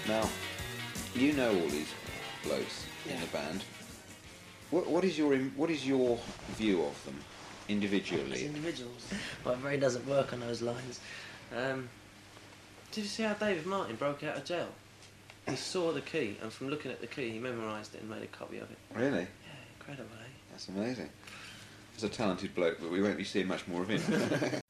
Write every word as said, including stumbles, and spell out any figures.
Now, you know all these blokes Yeah. in the band. What, what is your im- what is your view of them As individually? individuals. My brain doesn't work on those lines. Um, Did you see how David Martin broke out of jail? He saw the key, and from looking at the key, he memorised it and made a copy of it. Really? Yeah, incredible, eh? That's amazing. He's a talented bloke, but we won't be seeing much more of him.